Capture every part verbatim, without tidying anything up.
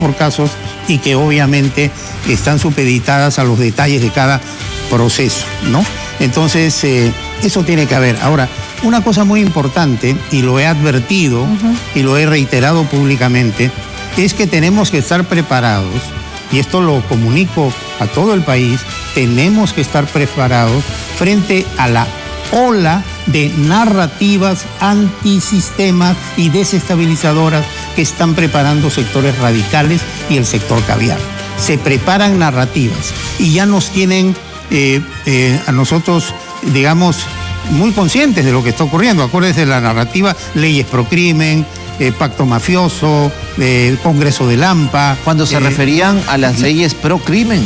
por casos y que obviamente están supeditadas a los detalles de cada proceso, ¿no? Entonces, eh, eso tiene que haber. Ahora, una cosa muy importante, y lo he advertido uh-huh. y lo he reiterado públicamente, es que tenemos que estar preparados, y esto lo comunico a todo el país, tenemos que estar preparados frente a la ola de narrativas antisistemas y desestabilizadoras que están preparando sectores radicales y el sector caviar. Se preparan narrativas y ya nos tienen eh, eh, a nosotros, digamos, muy conscientes de lo que está ocurriendo. Acuérdense de la narrativa, leyes pro crimen, eh, pacto mafioso, eh, Congreso de Lampa. Cuando se eh, referían a las leyes pro crimen,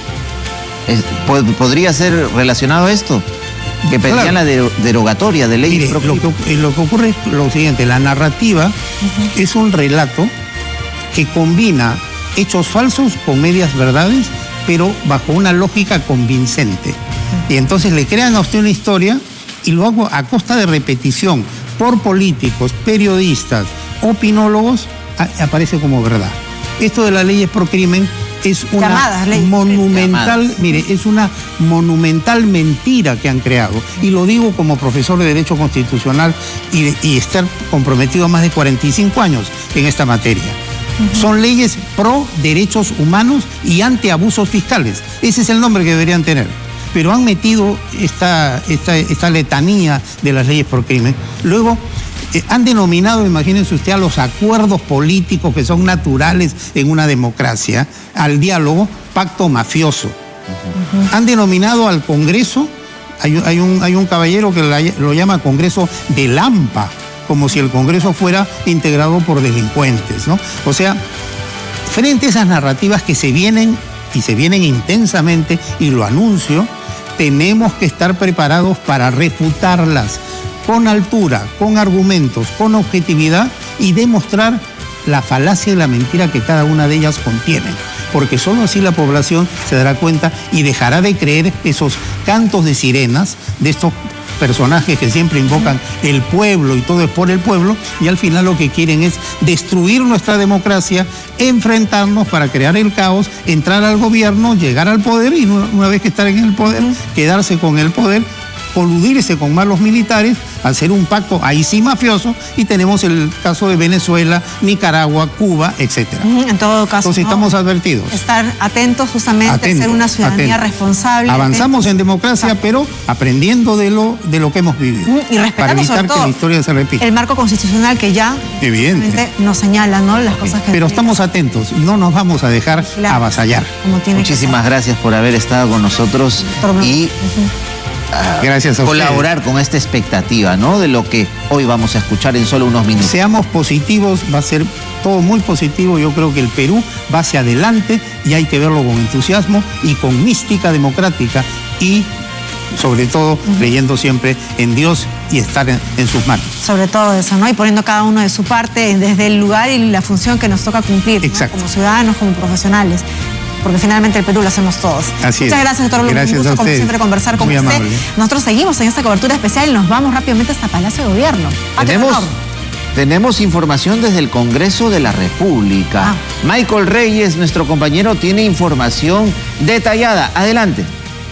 ¿podría ser relacionado a esto? Que pedían claro. la derogatoria de leyes Mire, lo que, lo que ocurre es lo siguiente, la narrativa uh-huh. es un relato que combina hechos falsos con medias verdades, pero bajo una lógica convincente. Uh-huh. Y entonces le crean a usted una historia y lo hago a costa de repetición por políticos, periodistas, opinólogos, a, aparece como verdad. Esto de las leyes pro crimen es una llamadas, monumental, llamadas. mire, es una monumental mentira que han creado. Y lo digo como profesor de Derecho Constitucional y, y estar comprometido más de cuarenta y cinco años en esta materia. Uh-huh. Son leyes pro derechos humanos y anti abusos fiscales. Ese es el nombre que deberían tener. Pero han metido esta, esta, esta letanía de las leyes por crimen. Luego, Eh, han denominado, imagínense usted, a los acuerdos políticos que son naturales en una democracia, al diálogo, pacto mafioso. Uh-huh. Han denominado al Congreso, hay, hay, un, hay un caballero que la, lo llama Congreso de Lampa, como si el Congreso fuera integrado por delincuentes, ¿no? O sea, frente a esas narrativas que se vienen, y se vienen intensamente, y lo anuncio, tenemos que estar preparados para refutarlas, con altura, con argumentos, con objetividad y demostrar la falacia y la mentira que cada una de ellas contiene. Porque solo así la población se dará cuenta y dejará de creer esos cantos de sirenas de estos personajes que siempre invocan el pueblo y todo es por el pueblo, y al final lo que quieren es destruir nuestra democracia, enfrentarnos para crear el caos, entrar al gobierno, llegar al poder y una vez que estar en el poder, quedarse con el poder, coludirse con malos militares, hacer un pacto ahí sí mafioso, y tenemos el caso de Venezuela, Nicaragua, Cuba, etcétera. En todo caso, entonces ¿no? estamos advertidos. Estar atentos justamente Atentos, a ser una ciudadanía atentos. responsable. Avanzamos atentos. en democracia, Exacto. pero aprendiendo de lo, de lo que hemos vivido. Y respetando para evitar sobre todo que la historia se repita. El marco constitucional que ya Evidente. nos señala, ¿no? Las cosas que... Pero estamos atentos, no nos vamos a dejar claro. avasallar. Como tiene Muchísimas gracias por haber estado con nosotros por y... Uh-huh. Gracias a colaborar ustedes. Con esta expectativa, ¿no? De lo que hoy vamos a escuchar en solo unos minutos. Seamos positivos, va a ser todo muy positivo. Yo creo que el Perú va hacia adelante y hay que verlo con entusiasmo y con mística democrática y sobre todo uh-huh. creyendo siempre en Dios y estar en, en sus manos. Sobre todo eso, ¿no? Y poniendo cada uno de su parte desde el lugar y la función que nos toca cumplir, ¿no? Como ciudadanos, como profesionales. Porque finalmente el Perú lo hacemos todos. Así Muchas es. gracias, doctor López. Gracias Un gusto, a como siempre, conversar con Muy usted. amable. Nosotros seguimos en esta cobertura especial y nos vamos rápidamente hasta Palacio de Gobierno. Tenemos, tenemos información desde el Congreso de la República. Ah. Michael Reyes, nuestro compañero, tiene información detallada. Adelante.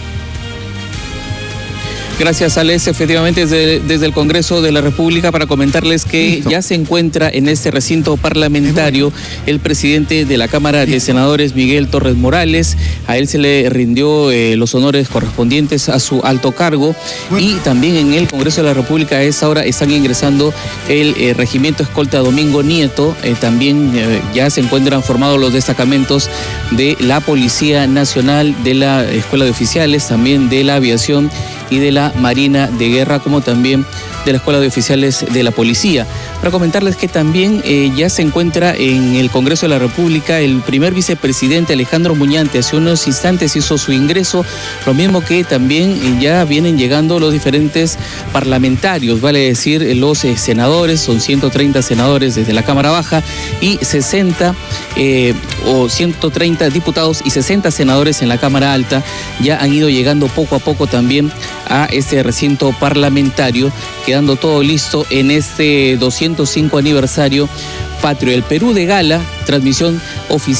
Gracias, Alex. Efectivamente, desde, desde el Congreso de la República para comentarles que Listo. ya se encuentra en este recinto parlamentario el presidente de la Cámara de Senadores, Miguel Torres Morales. A él se le rindió eh, los honores correspondientes a su alto cargo. Bueno. Y también en el Congreso de la República a esa hora están ingresando el eh, Regimiento Escolta Domingo Nieto. Eh, también eh, ya se encuentran formados los destacamentos de la Policía Nacional, de la Escuela de Oficiales, también de la Aviación y de la Marina de Guerra, como también de la Escuela de Oficiales de la Policía. Para comentarles que también eh, ya se encuentra en el Congreso de la República el primer vicepresidente Alejandro Muñante. Hace unos instantes hizo su ingreso, lo mismo que también eh, ya vienen llegando los diferentes parlamentarios, vale decir, los eh, senadores, son ciento treinta senadores desde la Cámara Baja y sesenta eh, o ciento treinta diputados y sesenta senadores en la Cámara Alta. Ya han ido llegando poco a poco también a este recinto parlamentario, quedando todo listo en este doscientos cinco aniversario patrio. El Perú de gala, transmisión oficial